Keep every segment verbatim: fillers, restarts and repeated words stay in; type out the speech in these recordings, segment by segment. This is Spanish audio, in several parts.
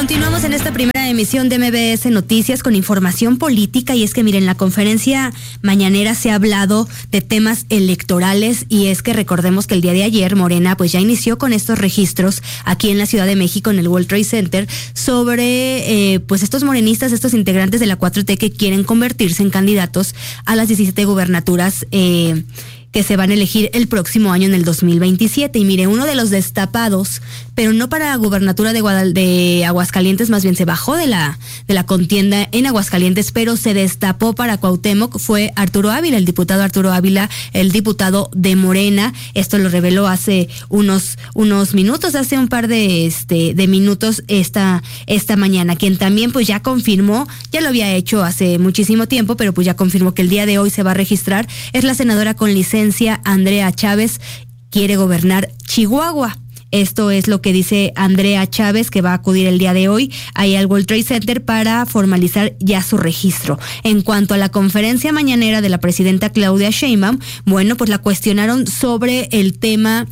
Continuamos en esta primera emisión de M B S Noticias con información política, y es que miren, en la conferencia mañanera se ha hablado de temas electorales, y es que recordemos que el día de ayer Morena pues ya inició con estos registros aquí en la Ciudad de México en el World Trade Center sobre eh, pues estos morenistas, estos integrantes de la cuatro T que quieren convertirse en candidatos a las diecisiete gubernaturas eh, que se van a elegir el próximo año en el dos mil veintisiete. Y mire, uno de los destapados, pero no para la gubernatura de, Guadal- de Aguascalientes, más bien se bajó de la, de la contienda en Aguascalientes, pero se destapó para Cuauhtémoc, fue Arturo Ávila, el diputado Arturo Ávila, el diputado de Morena. Esto lo reveló hace unos, unos minutos, hace un par de, este, de minutos esta, esta mañana, quien también pues ya confirmó, ya lo había hecho hace muchísimo tiempo, pero pues ya confirmó que el día de hoy se va a registrar, es la senadora con licencia Andrea Chávez, quiere gobernar Chihuahua. Esto es lo que dice Andrea Chávez, que va a acudir el día de hoy ahí al World Trade Center para formalizar ya su registro. En cuanto a la conferencia mañanera de la presidenta Claudia Sheinbaum, bueno, pues la cuestionaron sobre el tema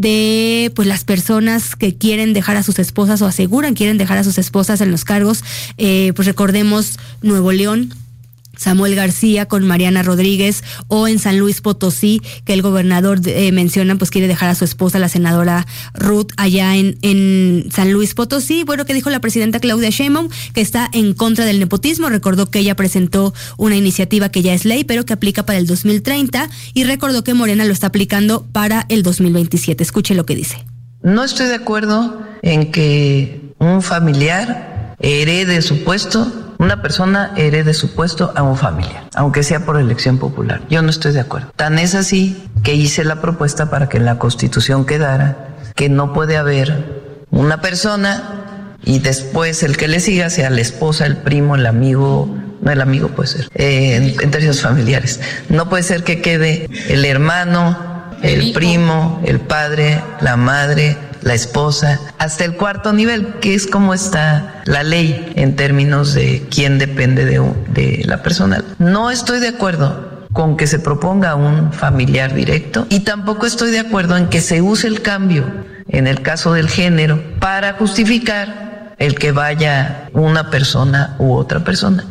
de pues las personas que quieren dejar a sus esposas o aseguran quieren dejar a sus esposas en los cargos. Eh, pues recordemos Nuevo León, Samuel García con Mariana Rodríguez, o en San Luis Potosí, que el gobernador eh, menciona, pues quiere dejar a su esposa, la senadora Ruth, allá en, en San Luis Potosí. Bueno, que dijo la presidenta Claudia Sheinbaum, que está en contra del nepotismo. Recordó que ella presentó una iniciativa que ya es ley, pero que aplica para el dos mil treinta, y recordó que Morena lo está aplicando para el dos mil veintisiete. Escuche lo que dice. No estoy de acuerdo en que un familiar herede su puesto, una persona herede su puesto a un familiar, aunque sea por elección popular. Yo no estoy de acuerdo. Tan es así que hice la propuesta para que en la Constitución quedara que no puede haber una persona y después el que le siga sea la esposa, el primo, el amigo. No, el amigo puede ser, eh, en, en términos familiares. No puede ser que quede el hermano, el, el primo, el padre, la madre, la esposa, hasta el cuarto nivel, que es como está la ley en términos de quién depende de, de la persona. No estoy de acuerdo con que se proponga un familiar directo, y tampoco estoy de acuerdo en que se use el cambio en el caso del género para justificar el que vaya una persona u otra persona.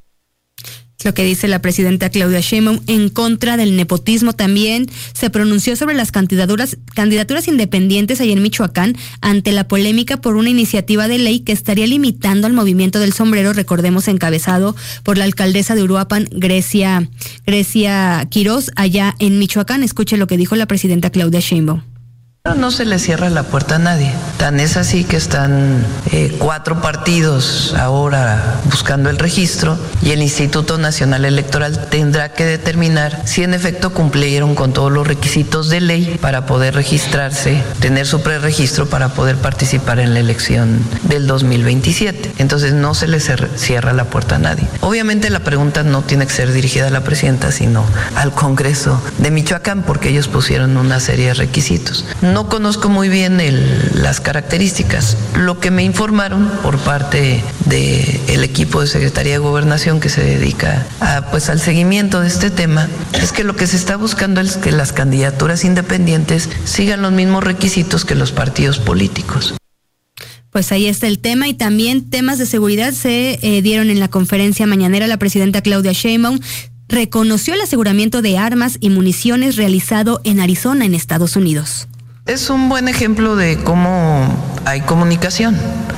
Lo que dice la presidenta Claudia Sheinbaum. En contra del nepotismo también se pronunció sobre las candidaturas candidaturas independientes ahí en Michoacán, ante la polémica por una iniciativa de ley que estaría limitando al movimiento del sombrero, recordemos encabezado por la alcaldesa de Uruapan, Grecia, Grecia Quirós, allá en Michoacán. Escuche lo que dijo la presidenta Claudia Sheinbaum. No se le cierra la puerta a nadie. Tan es así que están eh, cuatro partidos ahora buscando el registro, y el Instituto Nacional Electoral tendrá que determinar si en efecto cumplieron con todos los requisitos de ley para poder registrarse, tener su preregistro para poder participar en la elección del dos mil veintisiete. Entonces no se le cierra la puerta a nadie. Obviamente la pregunta no tiene que ser dirigida a la presidenta, sino al Congreso de Michoacán, porque ellos pusieron una serie de requisitos. No conozco muy bien el, las características. Lo que me informaron por parte del equipo de Secretaría de Gobernación que se dedica a, pues, al seguimiento de este tema, es que lo que se está buscando es que las candidaturas independientes sigan los mismos requisitos que los partidos políticos. Pues ahí está el tema, y también temas de seguridad se eh, dieron en la conferencia mañanera. La presidenta Claudia Sheinbaum reconoció el aseguramiento de armas y municiones realizado en Arizona, en Estados Unidos. Es un buen ejemplo de cómo hay comunicación,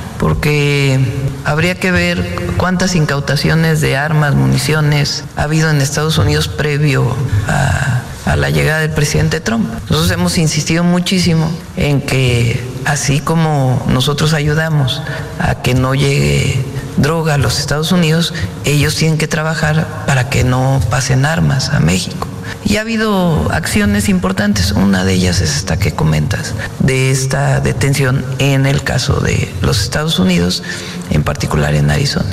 porque habría que ver cuántas incautaciones de armas, municiones ha habido en Estados Unidos previo a, a la llegada del presidente Trump. Nosotros hemos insistido muchísimo en que, así como nosotros ayudamos a que no llegue droga a los Estados Unidos, ellos tienen que trabajar para que no pasen armas a México. Y ha habido acciones importantes, una de ellas es esta que comentas, de esta detención en el caso de los Estados Unidos, en particular en Arizona.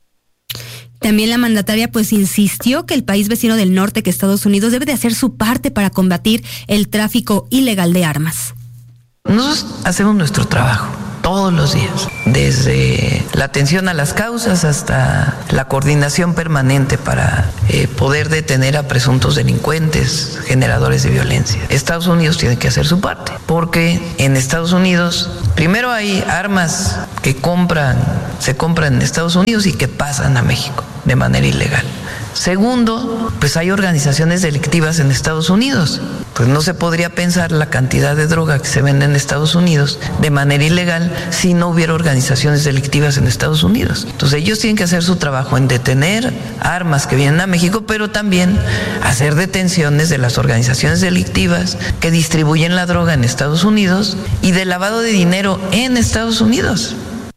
También la mandataria pues insistió que el país vecino del norte, que Estados Unidos, debe de hacer su parte para combatir el tráfico ilegal de armas. Nosotros hacemos nuestro trabajo todos los días, desde la atención a las causas hasta la coordinación permanente para eh, poder detener a presuntos delincuentes, generadores de violencia. Estados Unidos tiene que hacer su parte, porque en Estados Unidos primero hay armas que compran, se compran en Estados Unidos y que pasan a México de manera ilegal. Segundo, pues hay organizaciones delictivas en Estados Unidos. Pues no se podría pensar la cantidad de droga que se vende en Estados Unidos de manera ilegal si no hubiera organizaciones delictivas en Estados Unidos. Entonces ellos tienen que hacer su trabajo en detener armas que vienen a México, pero también hacer detenciones de las organizaciones delictivas que distribuyen la droga en Estados Unidos y de lavado de dinero en Estados Unidos.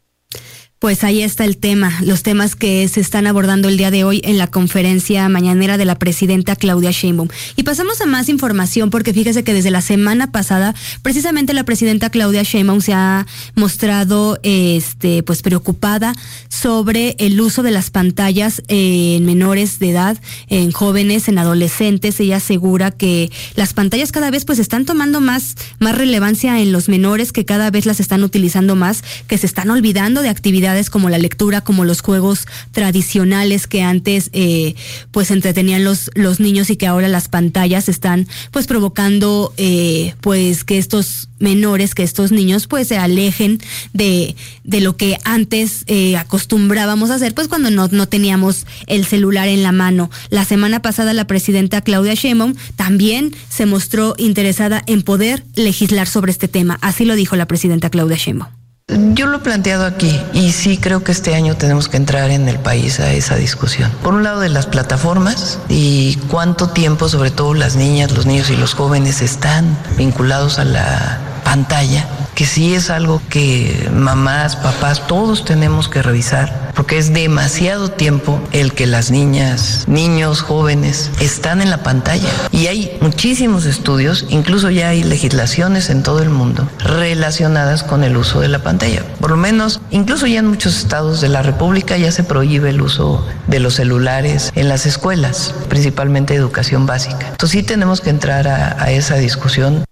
Pues ahí está el tema, los temas que se están abordando el día de hoy en la conferencia mañanera de la presidenta Claudia Sheinbaum. Y pasamos a más información porque fíjese que desde la semana pasada, precisamente la presidenta Claudia Sheinbaum se ha mostrado este, pues preocupada sobre el uso de las pantallas en menores de edad, en jóvenes, en adolescentes. Ella asegura que las pantallas cada vez pues están tomando más, más relevancia en los menores, que cada vez las están utilizando más, que se están olvidando de actividades como la lectura, como los juegos tradicionales que antes eh, pues entretenían los los niños, y que ahora las pantallas están pues provocando eh, pues que estos menores, que estos niños pues se alejen de, de lo que antes eh, acostumbrábamos a hacer pues cuando no, no teníamos el celular en la mano. La semana pasada la presidenta Claudia Sheinbaum también se mostró interesada en poder legislar sobre este tema. Así lo dijo la presidenta Claudia Sheinbaum. Yo lo he planteado aquí y sí creo que este año tenemos que entrar en el país a esa discusión. Por un lado de las plataformas y cuánto tiempo, sobre todo las niñas, los niños y los jóvenes, están vinculados a la pantalla, que sí es algo que mamás, papás, todos tenemos que revisar, porque es demasiado tiempo el que las niñas, niños, jóvenes están en la pantalla. Y hay muchísimos estudios, incluso ya hay legislaciones en todo el mundo relacionadas con el uso de la pantalla. Por lo menos, incluso ya en muchos estados de la República ya se prohíbe el uso de los celulares en las escuelas, principalmente educación básica. Entonces sí tenemos que entrar a, a esa discusión.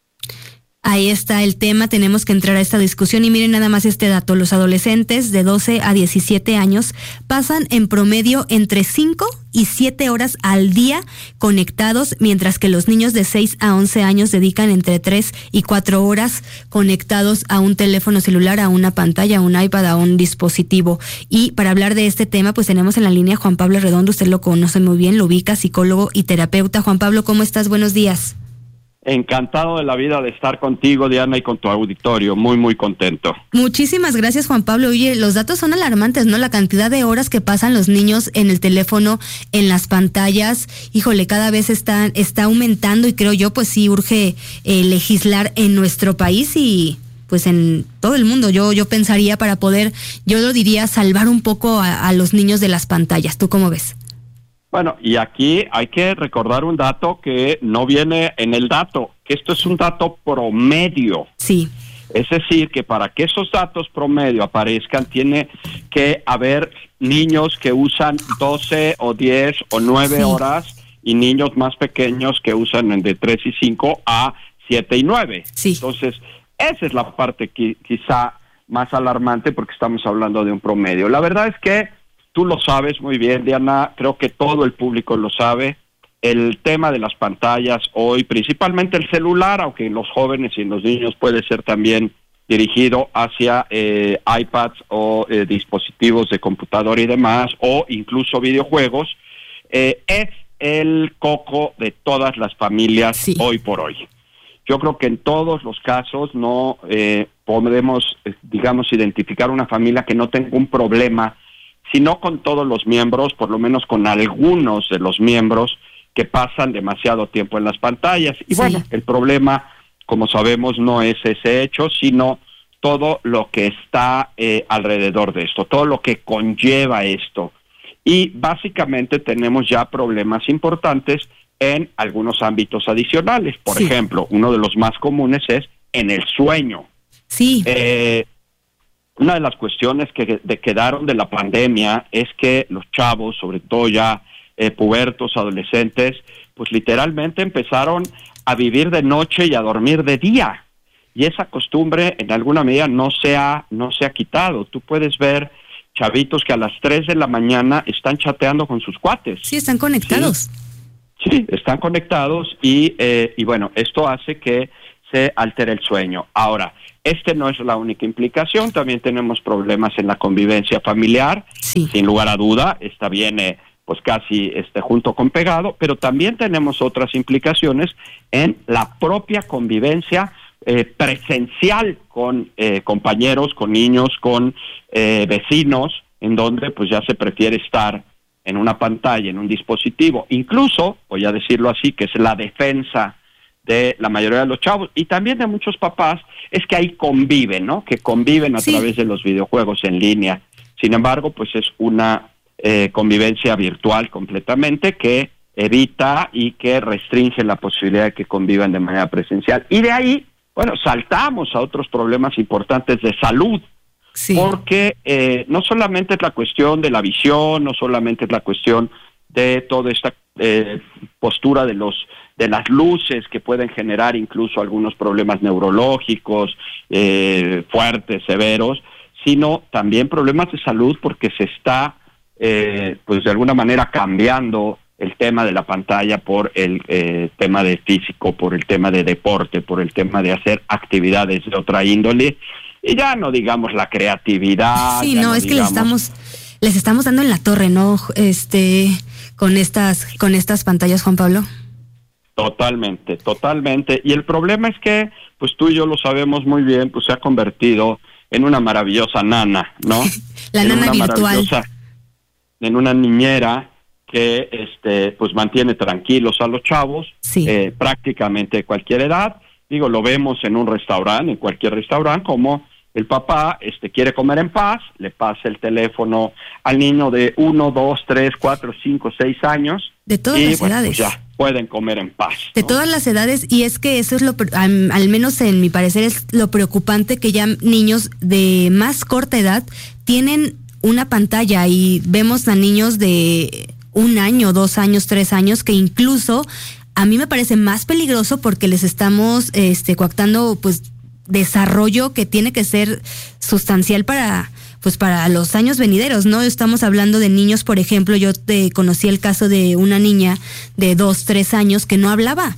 Ahí está el tema, tenemos que entrar a esta discusión. Y miren nada más este dato: los adolescentes de doce a diecisiete años pasan en promedio entre cinco y siete horas al día conectados, mientras que los niños de seis a once años dedican entre tres y cuatro horas conectados a un teléfono celular, a una pantalla, a un iPad, a un dispositivo. Y para hablar de este tema, pues tenemos en la línea a Juan Pablo Redondo. Usted lo conoce muy bien, lo ubica, psicólogo y terapeuta. Juan Pablo, ¿cómo estás? Buenos días. Encantado de la vida de estar contigo, Diana, y con tu auditorio. Muy, muy contento. Muchísimas gracias, Juan Pablo. Oye, los datos son alarmantes, ¿no? La cantidad de horas que pasan los niños en el teléfono, en las pantallas, híjole, cada vez está, está aumentando, y creo yo, pues sí, urge eh, legislar en nuestro país y pues en todo el mundo. Yo, yo pensaría para poder, yo lo diría, salvar un poco a, a los niños de las pantallas. ¿Tú cómo ves? Bueno, y aquí hay que recordar un dato que no viene en el dato, que esto es un dato promedio. Sí. Es decir, que para que esos datos promedio aparezcan, tiene que haber niños que usan doce o diez o nueve sí. horas, y niños más pequeños que usan de tres y cinco a siete y nueve. Sí. Entonces, esa es la parte que quizá más alarmante, porque estamos hablando de un promedio. La verdad es que tú lo sabes muy bien, Diana, creo que todo el público lo sabe. El tema de las pantallas hoy, principalmente el celular, aunque en los jóvenes y en los niños puede ser también dirigido hacia eh, iPads o eh, dispositivos de computadora y demás, o incluso videojuegos, eh, es el coco de todas las familias sí. hoy por hoy. Yo creo que en todos los casos no eh, podemos, eh, digamos, identificar una familia que no tenga un problema, sino con todos los miembros, por lo menos con algunos de los miembros que pasan demasiado tiempo en las pantallas. Y sí. bueno, el problema, como sabemos, no es ese hecho, sino todo lo que está eh, alrededor de esto, todo lo que conlleva esto. Y básicamente tenemos ya problemas importantes en algunos ámbitos adicionales. Por sí. ejemplo, uno de los más comunes es en el sueño. Sí. Eh, Una de las cuestiones que de quedaron de la pandemia es que los chavos, sobre todo ya eh, pubertos, adolescentes, pues literalmente empezaron a vivir de noche y a dormir de día. Y esa costumbre en alguna medida no se ha, no se ha quitado. Tú puedes ver chavitos que a las tres de la mañana están chateando con sus cuates. Sí, están conectados. Sí, sí están conectados y, eh, y bueno, esto hace que se altera el sueño. Ahora, este no es la única implicación, también tenemos problemas en la convivencia familiar, sí. Sin lugar a duda, esta viene pues casi este, junto con pegado, pero también tenemos otras implicaciones en la propia convivencia eh, presencial con eh, compañeros, con niños, con eh, vecinos, en donde pues ya se prefiere estar en una pantalla, en un dispositivo, incluso, voy a decirlo así, que es la defensa de la mayoría de los chavos y también de muchos papás, es que ahí conviven, ¿no? Que conviven a sí. través de los videojuegos en línea. Sin embargo, pues es una eh, convivencia virtual completamente que evita y que restringe la posibilidad de que convivan de manera presencial. Y de ahí, bueno, saltamos a otros problemas importantes de salud, sí. porque eh, no solamente es la cuestión de la visión, no solamente es la cuestión de toda esta eh, postura de los de las luces que pueden generar incluso algunos problemas neurológicos eh, fuertes, severos, sino también problemas de salud porque se está, eh, pues de alguna manera cambiando el tema de la pantalla por el eh, tema de físico, por el tema de deporte, por el tema de hacer actividades de otra índole, y ya no digamos la creatividad. Sí, no, no, es digamos... que les estamos, les estamos dando en la torre, ¿no? Este, con estas, con estas pantallas, Juan Pablo. Totalmente, totalmente. Y el problema es que, pues tú y yo lo sabemos muy bien, pues se ha convertido en una maravillosa nana, ¿no? La en nana una virtual. En una niñera que, este, pues mantiene tranquilos a los chavos, sí. eh, prácticamente de cualquier edad. Digo, lo vemos en un restaurante, en cualquier restaurante, como el papá este, quiere comer en paz, le pasa el teléfono al niño de uno, dos, tres, cuatro, cinco, seis años. De todas y, las bueno, edades. Pues ya pueden comer en paz. De ¿no? todas las edades, y es que eso es lo, al, al menos en mi parecer, es lo preocupante, que ya niños de más corta edad tienen una pantalla y vemos a niños de un año, dos años, tres años, que incluso a mí me parece más peligroso porque les estamos este, coactando pues desarrollo que tiene que ser sustancial para pues para los años venideros, ¿no? Estamos hablando de niños, por ejemplo, yo te conocí el caso de una niña de dos, tres años que no hablaba.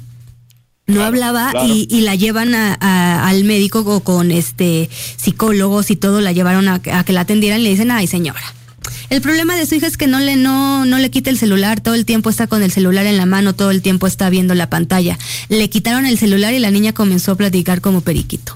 No claro, hablaba claro. Y, y la llevan a, a, al médico o con este psicólogos y todo, la llevaron a, a que la atendieran y le dicen, ay señora, el problema de su hija es que no le, no, no le quita el celular, todo el tiempo está con el celular en la mano, todo el tiempo está viendo la pantalla. Le quitaron el celular y la niña comenzó a platicar como periquito.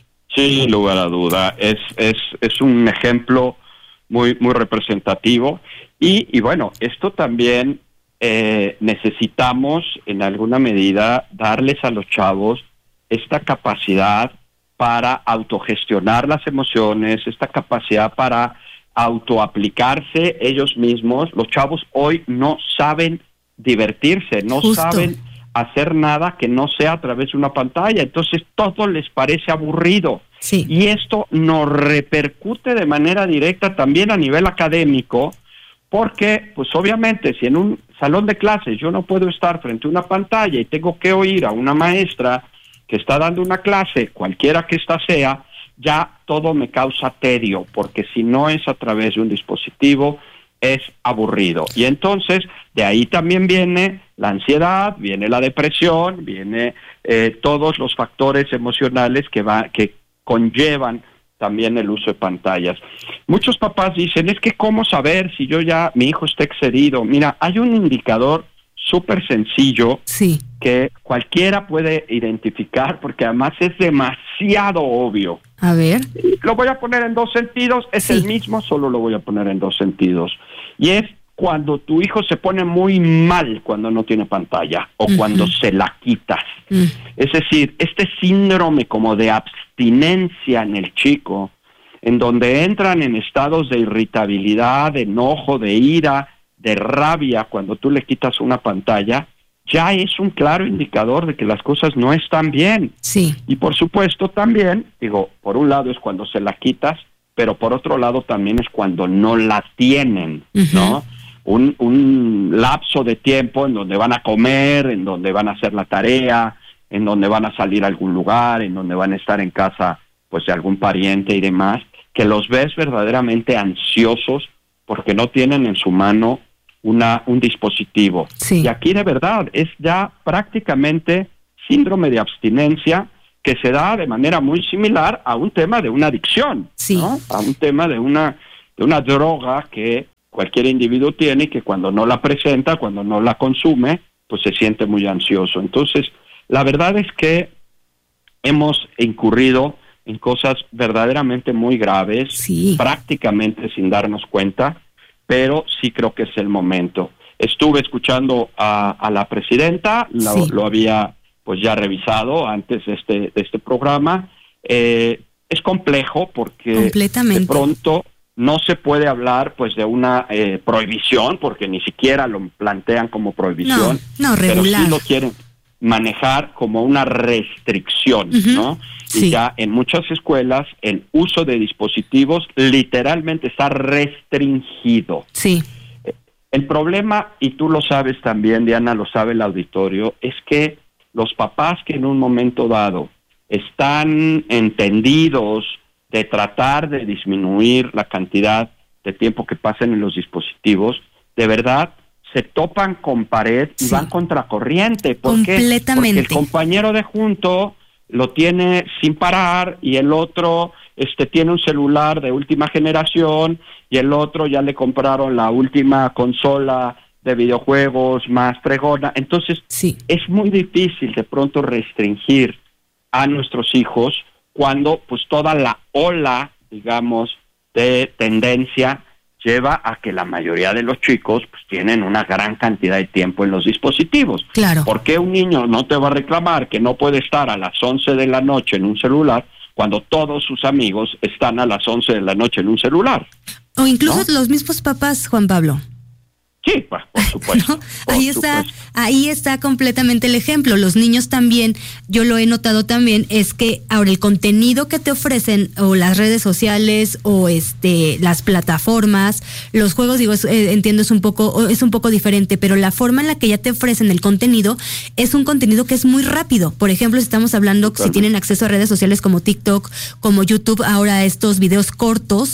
Sí, sin lugar a duda, es, es, es un ejemplo muy, muy representativo y, y bueno, esto también eh, necesitamos en alguna medida darles a los chavos esta capacidad para autogestionar las emociones, esta capacidad para autoaplicarse ellos mismos. Los chavos hoy no saben divertirse, no Justo. saben hacer nada que no sea a través de una pantalla, entonces todo les parece aburrido. Sí. Y esto nos repercute de manera directa también a nivel académico, porque pues obviamente si en un salón de clases yo no puedo estar frente a una pantalla y tengo que oír a una maestra que está dando una clase, cualquiera que ésta sea, ya todo me causa tedio, porque si no es a través de un dispositivo, es aburrido. Y entonces, de ahí también viene la ansiedad, viene la depresión, viene eh, todos los factores emocionales que va, que conllevan también el uso de pantallas. Muchos papás dicen, es que ¿cómo saber si yo ya, mi hijo está excedido? Mira, hay un indicador súper sencillo sí. que cualquiera puede identificar, porque además es demasiado obvio. A ver. Lo voy a poner en dos sentidos, es sí. el mismo, solo lo voy a poner en dos sentidos. Y es cuando tu hijo se pone muy mal cuando no tiene pantalla o uh-huh. cuando se la quitas. Uh-huh. Es decir, este síndrome como de abstinencia en el chico, en donde entran en estados de irritabilidad, de enojo, de ira, de rabia cuando tú le quitas una pantalla, ya es un claro indicador de que las cosas no están bien. Sí. Y por supuesto también, digo, por un lado es cuando se la quitas, pero por otro lado también es cuando no la tienen, uh-huh. ¿no? Un, un lapso de tiempo en donde van a comer, en donde van a hacer la tarea, en donde van a salir a algún lugar, en donde van a estar en casa pues de algún pariente y demás, que los ves verdaderamente ansiosos porque no tienen en su mano una un dispositivo. Sí. Y aquí de verdad es ya prácticamente síndrome de abstinencia que se da de manera muy similar a un tema de una adicción, sí. ¿no? A un tema de una, de una droga que cualquier individuo tiene y que cuando no la presenta, cuando no la consume, pues se siente muy ansioso. Entonces, la verdad es que hemos incurrido en cosas verdaderamente muy graves, sí. prácticamente sin darnos cuenta, pero sí creo que es el momento. Estuve escuchando a, a la presidenta, lo, sí. lo había pues ya revisado antes de este, de este programa. Eh, es complejo porque de pronto no se puede hablar pues de una eh, prohibición, porque ni siquiera lo plantean como prohibición, no, no, regular. Pero sí lo quieren manejar como una restricción, uh-huh. ¿no? Sí. Y ya en muchas escuelas el uso de dispositivos literalmente está restringido. Sí. El problema, y tú lo sabes también, Diana, lo sabe el auditorio, es que los papás que en un momento dado están entendidos de tratar de disminuir la cantidad de tiempo que pasan en los dispositivos, de verdad se topan con pared y sí. van contracorriente. ¿Por Completamente. Qué? Porque el compañero de junto lo tiene sin parar y el otro este tiene un celular de última generación y el otro ya le compraron la última consola de videojuegos más fregona. Entonces, sí. es muy difícil de pronto restringir a nuestros hijos cuando pues toda la ola, digamos, de tendencia lleva a que la mayoría de los chicos pues tienen una gran cantidad de tiempo en los dispositivos. Claro. ¿Por qué un niño no te va a reclamar que no puede estar a las once de la noche en un celular cuando todos sus amigos están a las once de la noche en un celular? O incluso ¿no? los mismos papás, Juan Pablo. Sí, pues, por supuesto. ¿No? Por ahí está, supuesto. ahí está completamente el ejemplo. Los niños también, yo lo he notado también, es que ahora el contenido que te ofrecen, o las redes sociales, o este, las plataformas, los juegos, digo, es, eh, entiendo es un poco, es un poco diferente, pero la forma en la que ya te ofrecen el contenido es un contenido que es muy rápido. Por ejemplo, si estamos hablando, Totalmente. Si tienen acceso a redes sociales como TikTok, como YouTube, ahora estos videos cortos.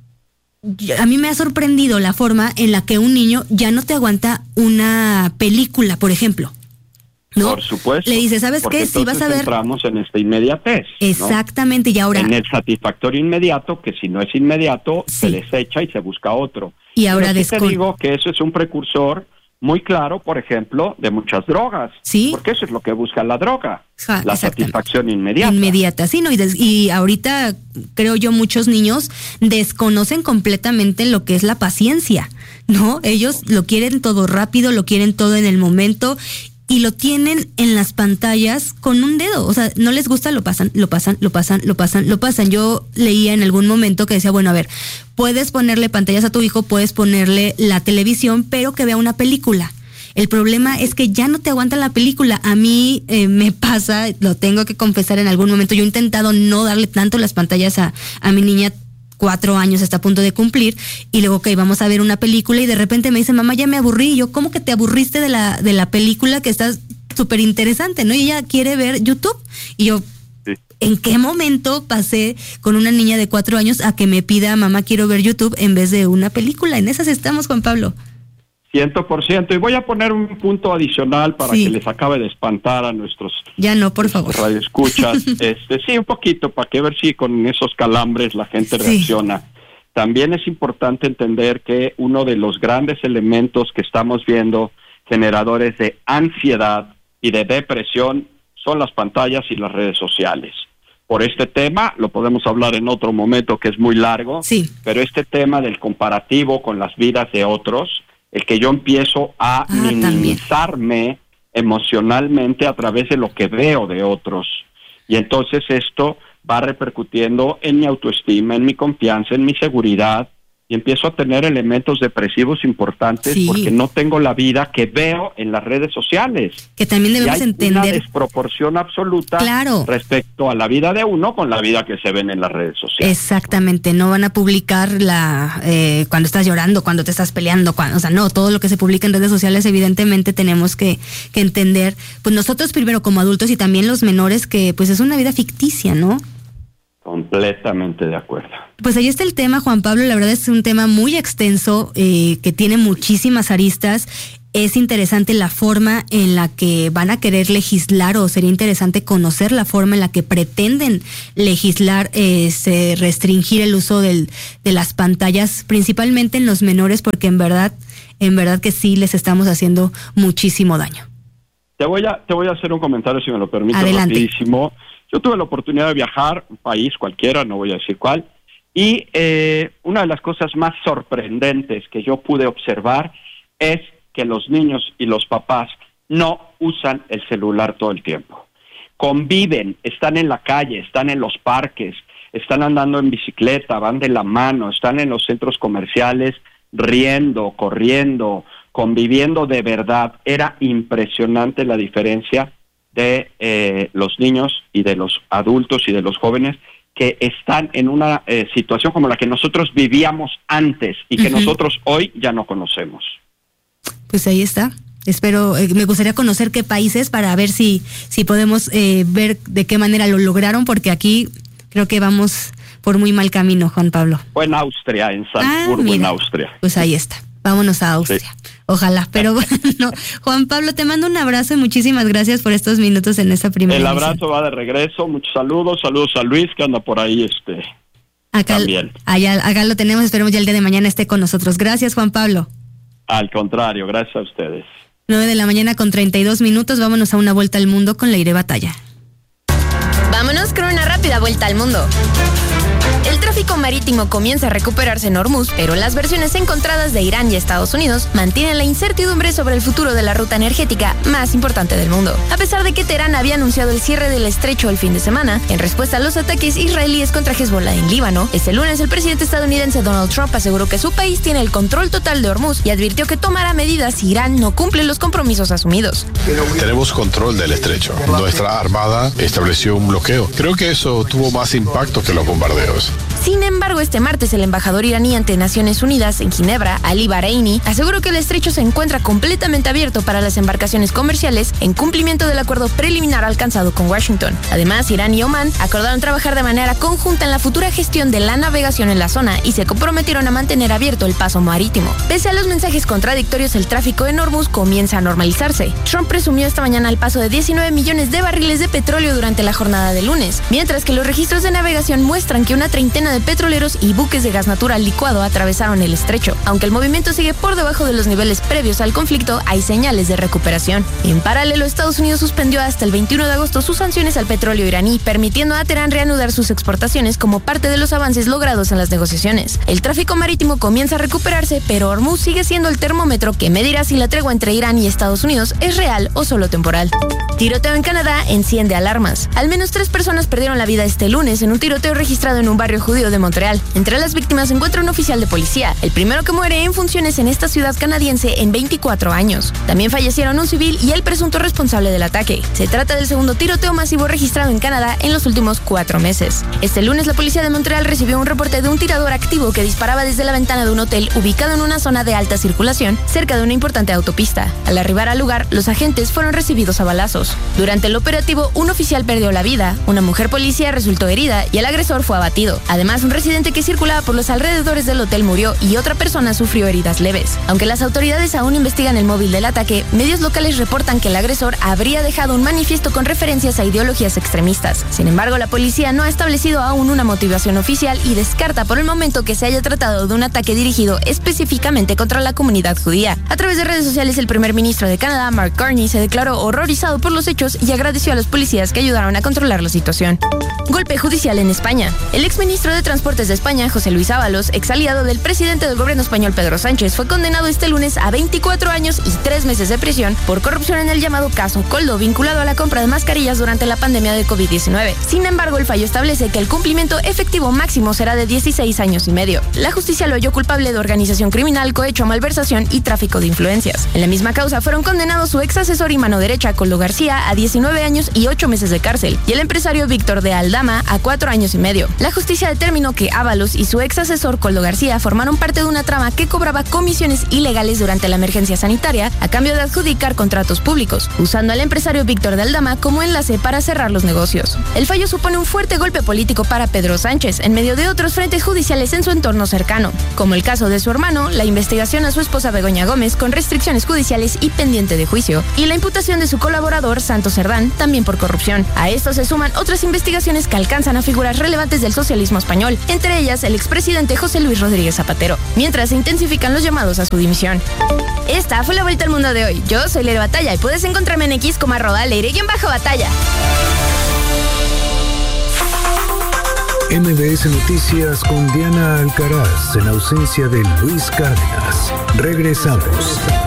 A mí me ha sorprendido la forma en la que un niño ya no te aguanta una película, por ejemplo, ¿no? Por supuesto. Le dice, ¿sabes Porque qué? Si vas a ver... entramos en esta inmediatez, Exactamente, ¿no? y ahora... En el satisfactorio inmediato, que si no es inmediato, sí. se desecha y se busca otro. Y ahora Pero sí descon... te digo que eso es un precursor muy claro, por ejemplo, de muchas drogas. Sí. Porque eso es lo que busca la droga. Ja, la satisfacción inmediata. Inmediata, sí, ¿no? Y, des- y ahorita, creo yo, muchos niños desconocen completamente lo que es la paciencia, ¿no? Ellos lo quieren todo rápido, lo quieren todo en el momento y lo tienen en las pantallas con un dedo. O sea, no les gusta, lo pasan, lo pasan, lo pasan, lo pasan, lo pasan. Yo leía en algún momento que decía, bueno, a ver, puedes ponerle pantallas a tu hijo, puedes ponerle la televisión, pero que vea una película. El problema es que ya no te aguanta la película. A mí eh, me pasa, lo tengo que confesar en algún momento, yo he intentado no darle tanto las pantallas a, a mi niña, cuatro años, está a punto de cumplir, y luego, ok, vamos a ver una película, y de repente me dice, mamá, ya me aburrí. Y yo, ¿cómo que te aburriste de la, de la película que está súper interesante, ¿no? Y ella quiere ver YouTube. Y yo, sí. ¿En qué momento pasé con una niña de cuatro años a que me pida, mamá, quiero ver YouTube en vez de una película? En esas estamos, Juan Pablo. Ciento por ciento. Y voy a poner un punto adicional para sí. que les acabe de espantar a nuestros ya no, por favor, radioescuchas. este, sí, un poquito, para que ver si con esos calambres la gente sí. reacciona. También es importante entender que uno de los grandes elementos que estamos viendo generadores de ansiedad y de depresión son las pantallas y las redes sociales. Por este tema, lo podemos hablar en otro momento que es muy largo, sí. pero este tema del comparativo con las vidas de otros, el que yo empiezo a ah, minimizarme también. emocionalmente a través de lo que veo de otros. Y entonces esto va repercutiendo en mi autoestima, en mi confianza, en mi seguridad, y empiezo a tener elementos depresivos importantes sí. porque no tengo la vida que veo en las redes sociales. Que también debemos y hay entender. Una desproporción absoluta claro. respecto a la vida de uno con la vida que se ven en las redes sociales. Exactamente, no van a publicar la eh, cuando estás llorando, cuando te estás peleando, cuando, o sea, no, todo lo que se publica en redes sociales evidentemente tenemos que, que entender, pues nosotros primero como adultos y también los menores, que pues es una vida ficticia, ¿no? Completamente de acuerdo. Pues ahí está el tema, Juan Pablo, la verdad es un tema muy extenso, eh, que tiene muchísimas aristas. es interesante la forma en la que van a querer legislar, o sería interesante conocer la forma en la que pretenden legislar, eh, se restringir el uso del, de las pantallas, principalmente en los menores, porque en verdad, en verdad que sí les estamos haciendo muchísimo daño. Te voy a, te voy a hacer un comentario, si me lo permites, Adelante. rapidísimo. Yo tuve la oportunidad de viajar, un país cualquiera, no voy a decir cuál, y eh, una de las cosas más sorprendentes que yo pude observar es que los niños y los papás no usan el celular todo el tiempo. Conviven, están en la calle, están en los parques, están andando en bicicleta, van de la mano, están en los centros comerciales, riendo, corriendo, conviviendo de verdad. Era impresionante la diferencia de eh, los niños y de los adultos y de los jóvenes que están en una eh, situación como la que nosotros vivíamos antes y que uh-huh. nosotros hoy ya no conocemos. Pues ahí está. Espero, eh, me gustaría conocer qué países para ver si, si podemos eh, ver de qué manera lo lograron, porque aquí creo que vamos por muy mal camino, Juan Pablo. Fue en Austria, en Salzburgo, ah, en Austria. Pues ahí está. Vámonos a Austria. Sí. Ojalá, pero bueno, Juan Pablo, te mando un abrazo y muchísimas gracias por estos minutos en esta primera El abrazo emisión. Va de regreso, muchos saludos, saludos a Luis que anda por ahí este acá, también. Allá, acá lo tenemos, esperemos ya el día de mañana esté con nosotros. Gracias, Juan Pablo. Al contrario, gracias a ustedes. nueve de la mañana con treinta y dos minutos, vámonos a una vuelta al mundo con Leire Batalla. Vámonos con una rápida vuelta al mundo. El tráfico marítimo comienza a recuperarse en Hormuz, pero las versiones encontradas de Irán y Estados Unidos mantienen la incertidumbre sobre el futuro de la ruta energética más importante del mundo. A pesar de que Teherán había anunciado el cierre del estrecho el fin de semana, en respuesta a los ataques israelíes contra Hezbollah en Líbano, este lunes el presidente estadounidense Donald Trump aseguró que su país tiene el control total de Hormuz y advirtió que tomará medidas si Irán no cumple los compromisos asumidos. Tenemos control del estrecho. Nuestra armada estableció un bloqueo. Creo que eso tuvo más impacto que los bombardeos. Sin embargo, este martes el embajador iraní ante Naciones Unidas en Ginebra, Ali Bahreini, aseguró que el estrecho se encuentra completamente abierto para las embarcaciones comerciales en cumplimiento del acuerdo preliminar alcanzado con Washington. Además, Irán y Omán acordaron trabajar de manera conjunta en la futura gestión de la navegación en la zona y se comprometieron a mantener abierto el paso marítimo. Pese a los mensajes contradictorios, el tráfico en Hormuz comienza a normalizarse. Trump presumió esta mañana el paso de diecinueve millones de barriles de petróleo durante la jornada de lunes, mientras que los registros de navegación muestran que una treintena de petroleros y buques de gas natural licuado atravesaron el estrecho. Aunque el movimiento sigue por debajo de los niveles previos al conflicto, hay señales de recuperación. En paralelo, Estados Unidos suspendió hasta el veintiuno de agosto sus sanciones al petróleo iraní, permitiendo a Teherán reanudar sus exportaciones como parte de los avances logrados en las negociaciones. El tráfico marítimo comienza a recuperarse, pero Hormuz sigue siendo el termómetro que medirá si la tregua entre Irán y Estados Unidos es real o solo temporal. Tiroteo en Canadá enciende alarmas. Al menos tres personas perdieron la vida este lunes en un tiroteo registrado en un barrio judío de Montreal. Entre las víctimas se encuentra un oficial de policía, el primero que muere en funciones en esta ciudad canadiense en veinticuatro años. También fallecieron un civil y el presunto responsable del ataque. Se trata del segundo tiroteo masivo registrado en Canadá en los últimos cuatro meses. Este lunes la policía de Montreal recibió un reporte de un tirador activo que disparaba desde la ventana de un hotel ubicado en una zona de alta circulación cerca de una importante autopista. Al arribar al lugar, los agentes fueron recibidos a balazos. Durante el operativo, un oficial perdió la vida, una mujer policía resultó herida y el agresor fue abatido. Además, un residente que circulaba por los alrededores del hotel murió y otra persona sufrió heridas leves. Aunque las autoridades aún investigan el móvil del ataque, medios locales reportan que el agresor habría dejado un manifiesto con referencias a ideologías extremistas. Sin embargo, la policía no ha establecido aún una motivación oficial y descarta por el momento que se haya tratado de un ataque dirigido específicamente contra la comunidad judía. A través de redes sociales, el primer ministro de Canadá, Mark Carney, se declaró horrorizado por los hechos y agradeció a los policías que ayudaron a controlar la situación. Golpe judicial en España. El exministro de Transportes de España, José Luis Ábalos, ex aliado del presidente del gobierno español Pedro Sánchez, fue condenado este lunes a veinticuatro años y tres meses de prisión por corrupción en el llamado caso Coldo, vinculado a la compra de mascarillas durante la pandemia de covid diecinueve. Sin embargo, el fallo establece que el cumplimiento efectivo máximo será de dieciséis años y medio. La justicia lo halló culpable de organización criminal, cohecho, malversación y tráfico de influencias. En la misma causa fueron condenados su ex asesor y mano derecha, Coldo García, García a diecinueve años y ocho meses de cárcel y el empresario Víctor de Aldama a cuatro años y medio. La justicia determinó que Ábalos y su ex asesor Coldo García formaron parte de una trama que cobraba comisiones ilegales durante la emergencia sanitaria a cambio de adjudicar contratos públicos, usando al empresario Víctor de Aldama como enlace para cerrar los negocios. El fallo supone un fuerte golpe político para Pedro Sánchez en medio de otros frentes judiciales en su entorno cercano, como el caso de su hermano, la investigación a su esposa Begoña Gómez con restricciones judiciales y pendiente de juicio, y la imputación de su colaborador Santos Cerdán, también por corrupción. A esto se suman otras investigaciones que alcanzan a figuras relevantes del socialismo español, entre ellas el expresidente José Luis Rodríguez Zapatero, mientras se intensifican los llamados a su dimisión. Esta fue la vuelta al mundo de hoy. Yo soy Leire Batalla y puedes encontrarme en X como arroba Leire-Batalla. M B S Noticias con Diana Alcaraz en ausencia de Luis Cárdenas. Regresamos.